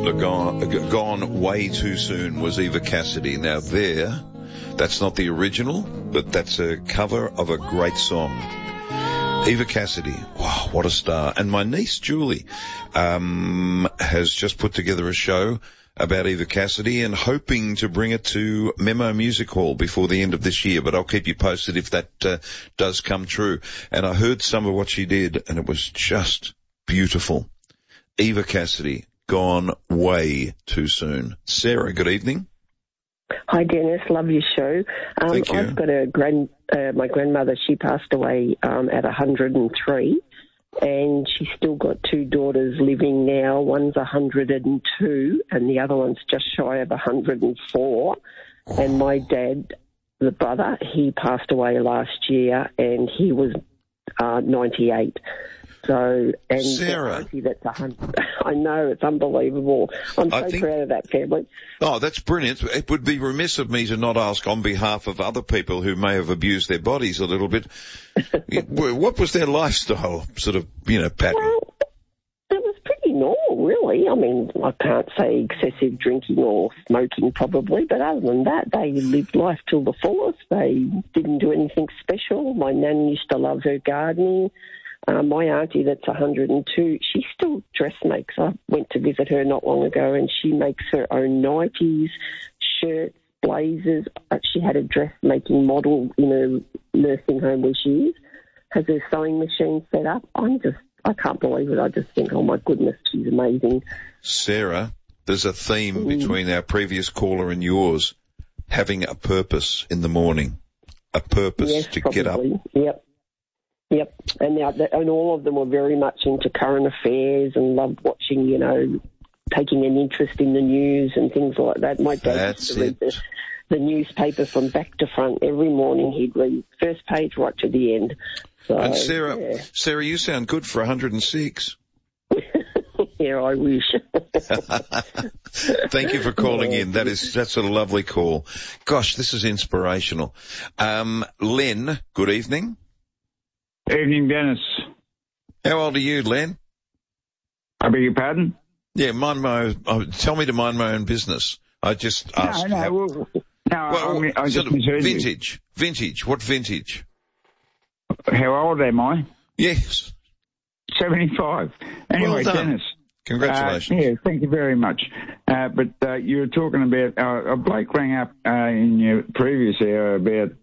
Gone Way Too Soon was Eva Cassidy. Now that's not the original, but that's a cover of a great song. Eva Cassidy, wow, what a star. And my niece Julie has just put together a show about Eva Cassidy and hoping to bring it to Memo Music Hall before the end of this year, but I'll keep you posted if that does come true. And I heard some of what she did, and it was just beautiful. Eva Cassidy, Gone Way Too Soon. Sarah, good evening. Hi, Dennis. Love your show. Thank you. I've got my grandmother. She passed away at 103, and she's still got two daughters living now. One's 102, and the other one's just shy of 104. And my dad, the brother, he passed away last year, and he was 98. So, and Sarah, that's 100. I know, it's unbelievable. I'm so proud of that family. Oh, that's brilliant. It would be remiss of me to not ask on behalf of other people who may have abused their bodies a little bit. What was their lifestyle sort of, pattern? Well, it was pretty normal, really. I mean, I can't say excessive drinking or smoking probably, but other than that, they lived life till the fullest. They didn't do anything special. My nan used to love her gardening. My auntie that's 102, she still dressmakes. I went to visit her not long ago, and she makes her own nighties, shirts, blazers. She had a dressmaking model in a nursing home where she is, has her sewing machine set up. I can't believe it. I just think, oh my goodness, she's amazing. Sarah, there's a theme between our previous caller and yours, having a purpose in the morning, a purpose to probably. Get up. Yep, and all of them were very much into current affairs and loved watching, taking an interest in the news and things like that. My dad used to read the newspaper from back to front every morning. He'd read first page right to the end. So, and Sarah, you sound good for 106. Yeah, I wish. Thank you for calling in. That's a lovely call. Gosh, this is inspirational. Len, good evening. Evening, Dennis. How old are you, Len? I beg your pardon? Yeah, tell me to mind my own business. I just asked. I just misheard vintage. You. Vintage. What vintage? How old am I? Yes. 75. Anyway, well done. Dennis. Congratulations. Yeah, thank you very much. But you were talking about, a bloke rang up in your previous hour about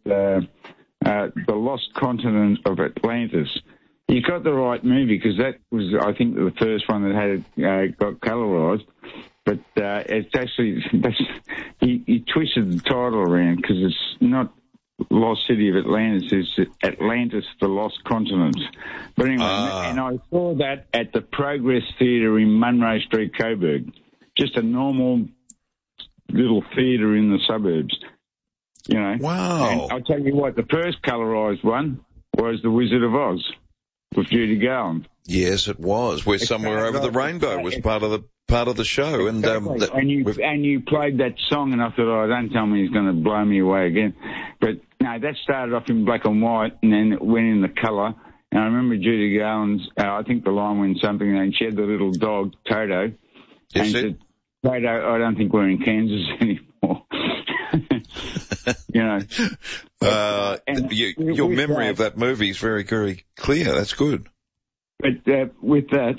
the lost continent of Atlantis. You got the right movie because that was, I think, the first one that had got colorized. But it's actually he twisted the title around because it's not Lost City of Atlantis, it's Atlantis, the Lost Continent. But anyway, and I saw that at the Progress Theatre in Munro Street, Coburg. Just a normal little theatre in the suburbs. Wow. And I'll tell you what, the first colorised one was The Wizard of Oz with Judy Garland. Yes, it was. Where Somewhere Over the Rainbow was part of the show. Exactly. And you played that song, and I thought, don't tell me he's going to blow me away again. But no, that started off in black and white, and then it went in the colour. And I remember Judy Garland's, I think the line went something, and she had the little dog, Toto. Yes, and said, Toto, I don't think we're in Kansas anymore. Your memory of that movie is very, very clear. That's good. But with that,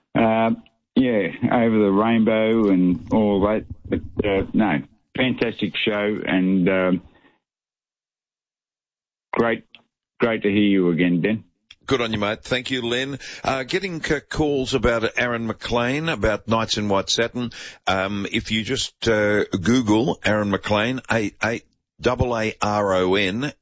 Over the Rainbow and all that. But no, fantastic show and great to hear you again, Ben. Good on you, mate. Thank you, Len. Getting calls about Aaron McLean, about Nights in White Satin. If you just Google Aaron McLean, AARON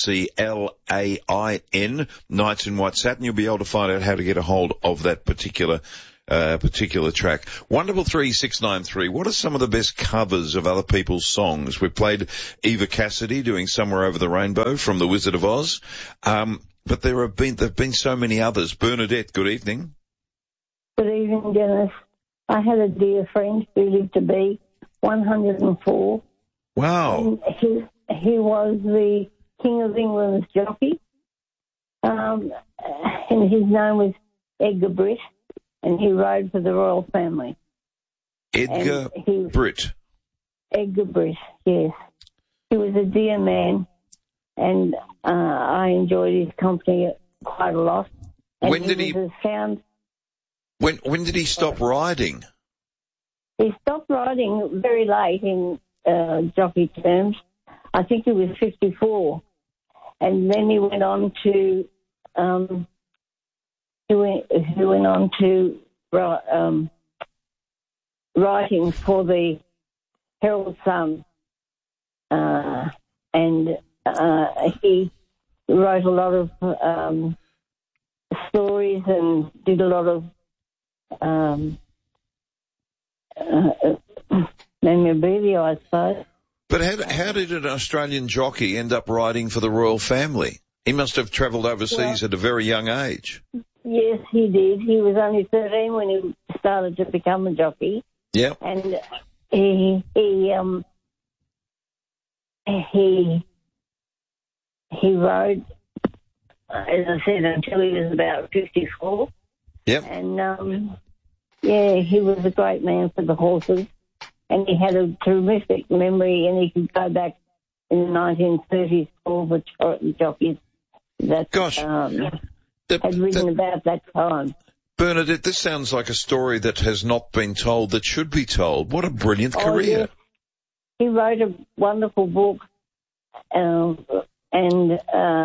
MCLAIN, Nights in White Satin, you'll be able to find out how to get a hold of that particular track. 133693. What are some of the best covers of other people's songs? We played Eva Cassidy doing Somewhere Over the Rainbow from The Wizard of Oz. But there've been so many others. Bernadette, good evening. Good evening, Dennis. I had a dear friend who lived to be 104. Wow. And he was the King of England's jockey. And his name was Edgar Britt, and he rode for the royal family. Edgar Britt. Edgar Britt, yes. He was a dear man, and I enjoyed his company quite a lot. And When did he stop riding? He stopped riding very late in jockey terms. I think he was 54, and then he went on to writing for the Herald Sun, and he wrote a lot of stories and did a lot of memorabilia, I suppose. But how did an Australian jockey end up riding for the royal family? He must have travelled overseas at a very young age. Yes, he did. He was only 13 when he started to become a jockey. Yeah. And he rode, as I said, until he was about 54. Yep. And, he was a great man for the horses. And he had a terrific memory, and he could go back in the 1930s for all the jockeys that had ridden about that time. Bernadette, this sounds like a story that has not been told that should be told. What a brilliant career. Yes. He wrote a wonderful book, and it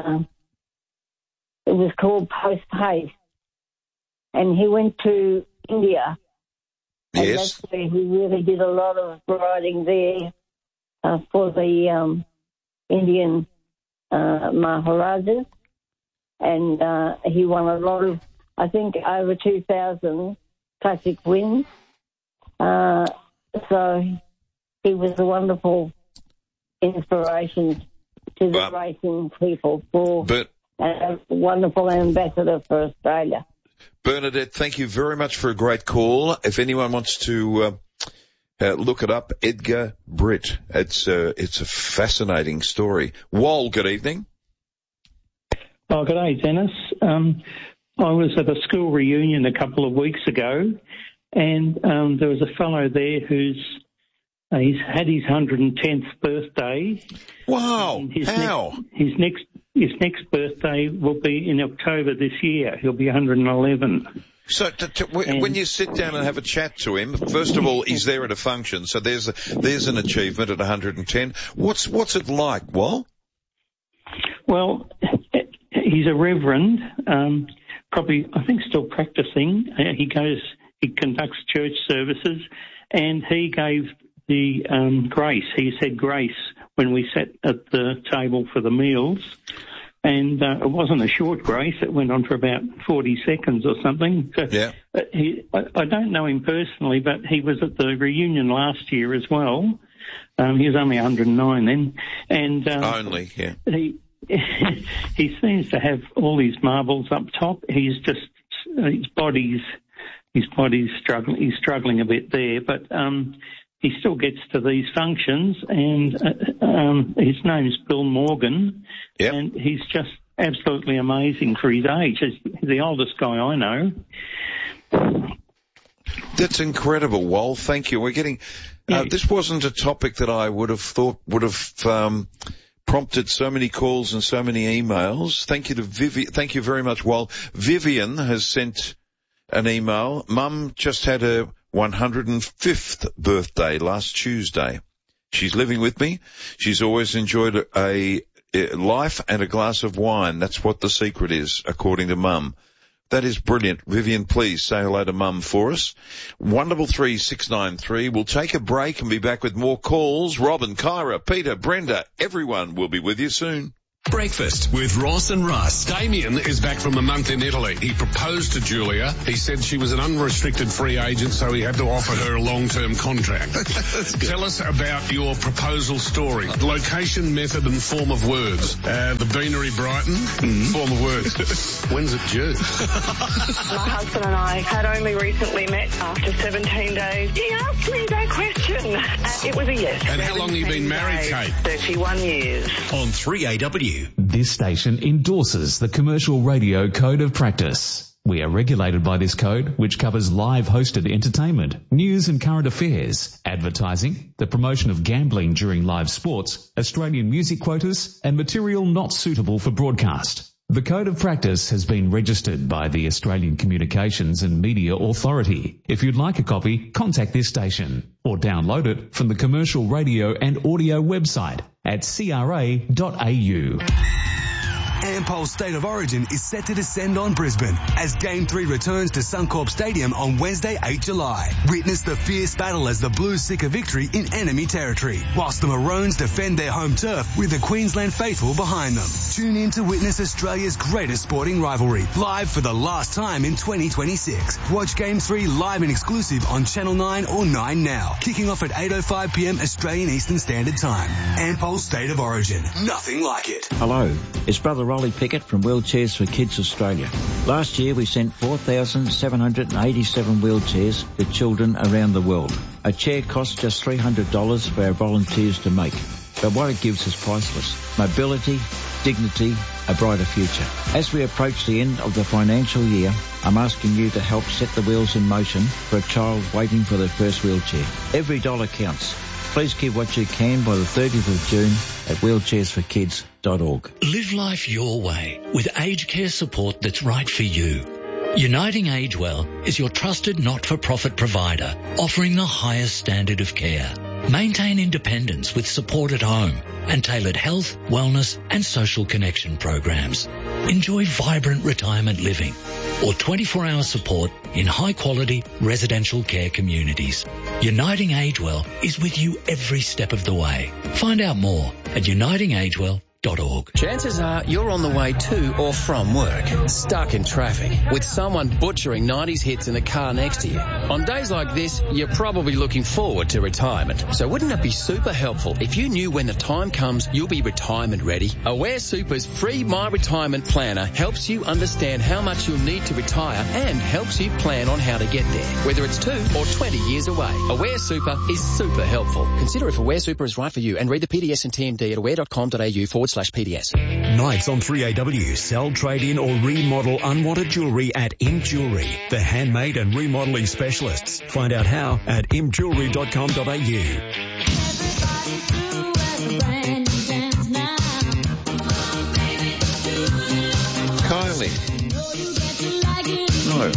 was called Post Haste. And he went to India. And Yes. that's where he really did a lot of riding there for the Indian Maharajas. And he won a lot of, I think, over 2,000 classic wins. So he was a wonderful inspiration to the racing people for a wonderful ambassador for Australia. Bernadette, thank you very much for a great call. If anyone wants to look it up, Edgar Britt. It's a fascinating story. Wal, good evening. Oh, good day, Dennis. I was at a school reunion a couple of weeks ago, and there was a fellow there he's had his 110th birthday. Wow! How? His next birthday will be in October this year. He'll be 111. So when you sit down and have a chat to him, first of all, he's there at a function, so there's an achievement at 110. What's it like, Wal? Well, he's a reverend, probably, I think, still practicing. He conducts church services, and he gave the grace. He said grace when we sat at the table for the meals. And it wasn't a short grace. It went on for about 40 seconds or something. So yeah. I don't know him personally, but he was at the reunion last year as well. He was only 109 then. And only, yeah. He seems to have all his marbles up top. He's just his body's struggling. He's struggling a bit there, but he still gets to these functions, and his name's Bill Morgan, yep. And he's just absolutely amazing for his age. He's the oldest guy I know. That's incredible, Wal. Thank you. We're getting this wasn't a topic that I would have thought would have prompted so many calls and so many emails. Thank you to Thank you very much, Wal. Vivian has sent an email. Mum just had her 105th birthday last Tuesday. She's living with me. She's always enjoyed a life and a glass of wine. That's what the secret is, according to Mum. That is brilliant. Vivian, please say hello to Mum for us. 133-693. We'll take a break and be back with more calls. Robin, Kyra, Peter, Brenda, everyone will be with you soon. Breakfast with Ross and Russ. Damien is back from a month in Italy. He proposed to Julia. He said she was an unrestricted free agent, so he had to offer her a long-term contract. Tell us about your proposal story. Location, method and form of words. The Beanery Brighton, form of words. When's it due? My husband and I had only recently met after 17 days. He asked me that question. It was a yes. And how long have you been married, Kate? 31 years. On 3AW. This station endorses the Commercial Radio Code of Practice. We are regulated by this code, which covers live hosted entertainment, news and current affairs, advertising, the promotion of gambling during live sports, Australian music quotas, and material not suitable for broadcast. The Code of Practice has been registered by the Australian Communications and Media Authority. If you'd like a copy, contact this station or download it from the Commercial Radio and Audio website at cra.au. Ampol's State of Origin is set to descend on Brisbane as Game 3 returns to Suncorp Stadium on Wednesday, 8 July. Witness the fierce battle as the Blues seek a victory in enemy territory, whilst the Maroons defend their home turf with the Queensland faithful behind them. Tune in to witness Australia's greatest sporting rivalry, live for the last time in 2026. Watch Game 3 live and exclusive on Channel 9 or 9 Now, kicking off at 8:05pm Australian Eastern Standard Time. Ampol's State of Origin. Nothing like it. Hello, it's Brother Rolly Pickett from Wheelchairs for Kids Australia. Last year we sent 4,787 wheelchairs to children around the world. A chair costs just $300 for our volunteers to make, but what it gives is priceless. Mobility, dignity, a brighter future. As we approach the end of the financial year, I'm asking you to help set the wheels in motion for a child waiting for their first wheelchair. Every dollar counts. Please give what you can by the 30th of June at wheelchairsforkids.org. Live life your way with aged care support that's right for you. Uniting Age Well is your trusted not-for-profit provider, offering the highest standard of care. Maintain independence with support at home and tailored health, wellness and social connection programs. Enjoy vibrant retirement living or 24-hour support in high-quality residential care communities. Uniting Age Well is with you every step of the way. Find out more at unitingagewell.org. Chances are you're on the way to or from work, stuck in traffic, with someone butchering 90s hits in the car next to you. On days like this, you're probably looking forward to retirement. So wouldn't it be super helpful if you knew when the time comes you'll be retirement ready? Aware Super's free My Retirement Planner helps you understand how much you'll need to retire and helps you plan on how to get there, whether it's 2 or 20 years away. Aware Super is super helpful. Consider if Aware Super is right for you and read the PDS and TMD at aware.com.au/PDS. Nights on 3AW. Sell, trade in or remodel unwanted jewellery at Im Jewellery, the handmade and remodelling specialists. Find out how at imjewellery.com.au. Kylie. No.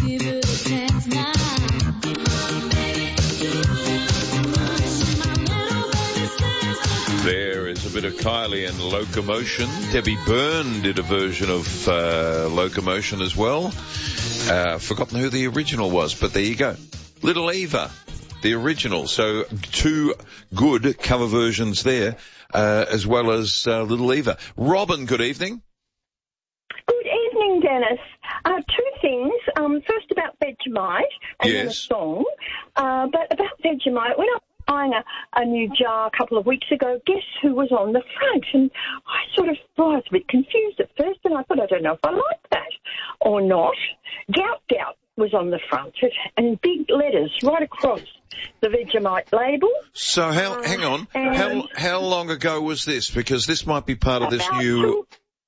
There is a bit of Kylie and Locomotion. Debbie Byrne did a version of Locomotion as well. Forgotten who the original was, but there you go. Little Eva, the original. So 2 good cover versions there, as well as Little Eva. Robin, good evening. Good evening, Dennis. 2 things. First about Vegemite and then a song. But about Vegemite, when I was buying a new jar a couple of weeks ago, guess who was on the front? And I was a bit confused at first, and I thought, I don't know if I like that or not. Gout was on the front, and big letters right across the Vegemite label. So hang on, how long ago was this? Because this might be part of this new...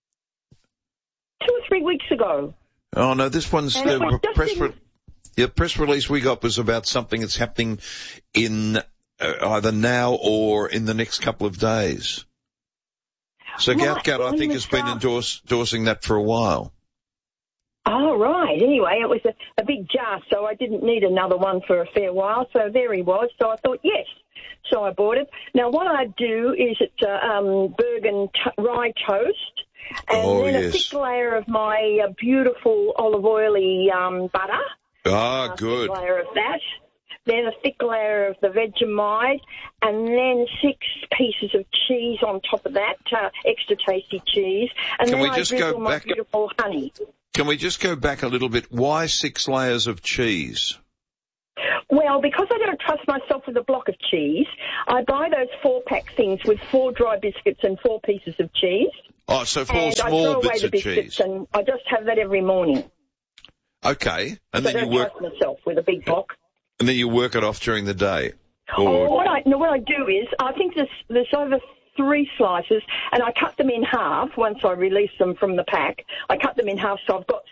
2 or 3 weeks ago. Oh no, this one's the press release we got was about something that's happening in either now or in the next couple of days. So Gout, I think, has been endorsing that for a while. Oh, right. Anyway, it was a big jar, so I didn't need another one for a fair while. So there he was. So I thought, yes. So I bought it. Now, what I do is it's Bergen rye toast. And then a thick layer of my beautiful olive oily butter. Ah, good. A thick layer of that. Then a thick layer of the Vegemite, and then 6 pieces of cheese on top of that, extra tasty cheese. And then I drizzle my beautiful honey. Can we just go back a little bit? Why 6 layers of cheese? Well, because I don't trust myself with a block of cheese, I buy those 4-pack things with 4 dry biscuits and 4 pieces of cheese. Oh, so 4 small bits of cheese. And I just have that every morning. Okay. And then I don't trust myself with a big block. And then you work it off during the day? What I do is, I think there's over 3 slices, and I cut them in half once I release them from the pack. I cut them in half, so I've got 6.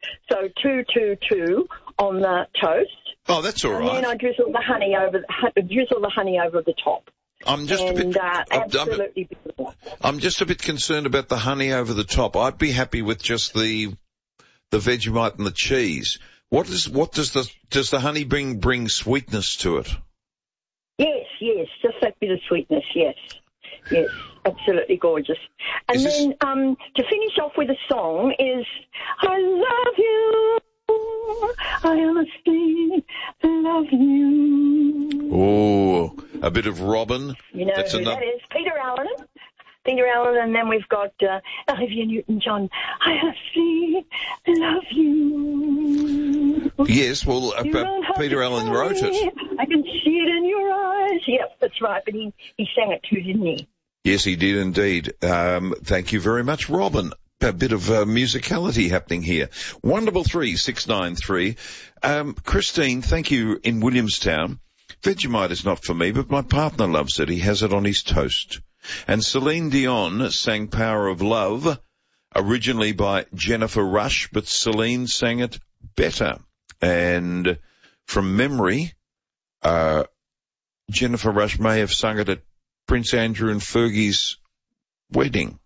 So 222 on the toast. Oh, that's all right. And then I drizzle the honey over the top. I'm just absolutely beautiful. I'm just a bit concerned about the honey over the top. I'd be happy with just the Vegemite and the cheese. Does the honey bring sweetness to it? Yes, just that bit of sweetness, yes, absolutely gorgeous. And then to finish off with a song is I Love You, I honestly love you. Oh, a bit of Robin. You know who that is, Peter Allen, and then we've got Olivia Newton-John. I honestly love you. Yes, well, Peter Allen wrote it. I can see it in your eyes. Yep, that's right, but he sang it too, didn't he? Yes, he did indeed. Thank you very much, Robin. A bit of musicality happening here. 133693. Christine, thank you, in Williamstown. Vegemite is not for me, but my partner loves it. He has it on his toast. And Celine Dion sang Power of Love, originally by Jennifer Rush, but Celine sang it better. And from memory, Jennifer Rush may have sung it at Prince Andrew and Fergie's wedding.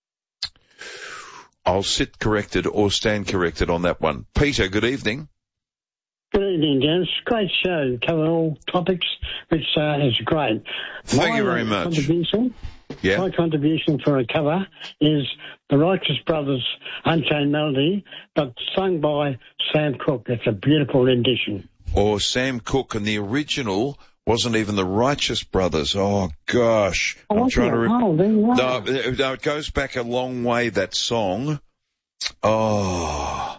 I'll sit corrected or stand corrected on that one. Peter, good evening. Good evening, Dennis. Great show. Cover all topics, which is great. Thank you very much. My contribution for a cover is the Righteous Brothers' Unchained Melody, but sung by Sam Cooke. It's a beautiful rendition. Or Sam Cooke, and the original wasn't even the Righteous Brothers. Oh, gosh. I'm trying to... No, it goes back a long way, that song. Oh.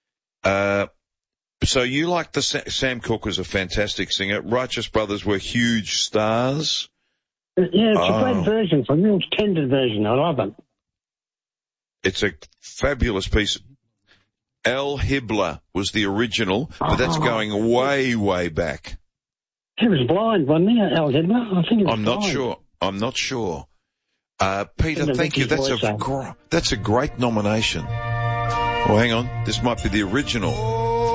So you like Sam Cooke was a fantastic singer. Righteous Brothers were huge stars. Yeah, it's a great version. It's a real tender version. I love it. It's a fabulous piece. Al Hibbler was the original, but that's going way, way back. He was blind, wasn't he, Al Hibbler? I think he was blind. I'm not sure. Peter, thank you. That's a great nomination. Oh, hang on. This might be the original.